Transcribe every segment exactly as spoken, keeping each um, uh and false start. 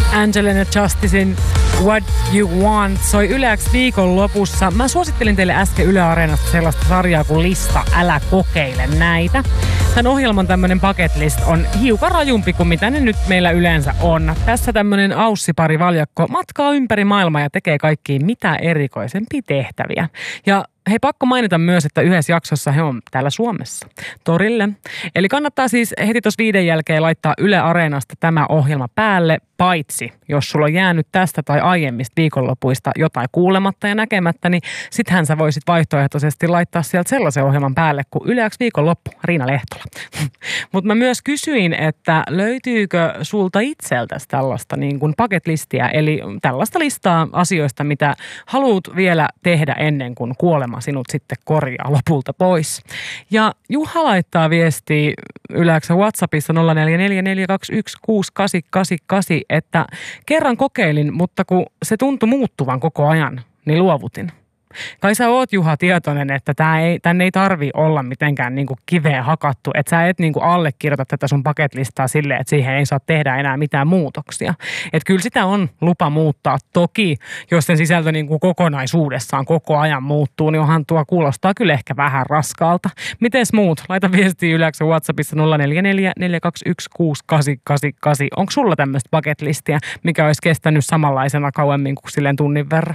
Angelina Justicein What You Want soi Yle X viikon lopussa. Mä suosittelin teille äsken Yle Areenasta sellaista sarjaa kuin Lista, älä kokeile näitä. Tämän ohjelman tämmönen bucket list on hiukan rajumpi kuin mitä ne nyt meillä yleensä on. Tässä tämmönen aussipari valjakko matkaa ympäri maailmaa ja tekee kaikkia mitä erikoisempia tehtäviä. Ja hei, pakko mainita myös, että yhdessä jaksossa he on täällä Suomessa, torille. Eli kannattaa siis heti tuossa viiden jälkeen laittaa Yle Areenasta tämä ohjelma päälle, paitsi jos sulla on jäänyt tästä tai aiemmista viikonlopuista jotain kuulematta ja näkemättä, niin sittenhän sä voisit vaihtoehtoisesti laittaa sieltä sellaisen ohjelman päälle kuin Yle X viikonloppu, Riina Lehtola. Mutta mä myös kysyin, että löytyykö sulta itseltäsi tällaista niin kuin bucket listiä, eli tällaista listaa asioista, mitä haluat vielä tehdä ennen kuin kuolema sinut sitten korjaa lopulta pois. Ja Juha laittaa viestiä Yle X:n WhatsAppissa nolla neljä neljä neljä kaksi yksi kuusi kahdeksan kahdeksan kahdeksan, että kerran kokeilin, mutta kun se tuntui muuttuvan koko ajan, niin luovutin. Kai sä oot, Juha, tietoinen, että tää ei, tän ei tarvi olla mitenkään niinku kiveen hakattu, että sä et niinku allekirjoita tätä sun bucket-listaa silleen, että siihen ei saa tehdä enää mitään muutoksia. Että kyllä sitä on lupa muuttaa. Toki, jos sen sisältö niinku kokonaisuudessaan koko ajan muuttuu, niin onhan tuo kuulostaa kyllä ehkä vähän raskaalta. Mites muut? Laita viestiä Yle X:n WhatsAppissa nolla neljä neljä neljä kaksi yksi kuusi kahdeksan kahdeksan kahdeksan. Onko sulla tämmöistä bucket-listiä, mikä olisi kestänyt samanlaisena kauemmin kuin silleen tunnin verran?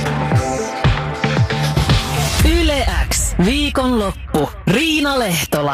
Yle X viikonloppu, Riina Lehtola.